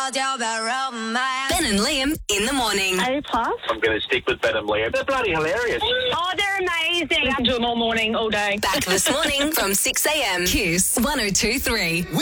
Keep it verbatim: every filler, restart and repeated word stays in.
Ben and Liam in the morning. A plus. I'm going to stick with Ben and Liam. They're bloody hilarious. Oh, they're amazing. Listen to them all morning, all day. Back this morning from six a.m. Kiss one oh two three.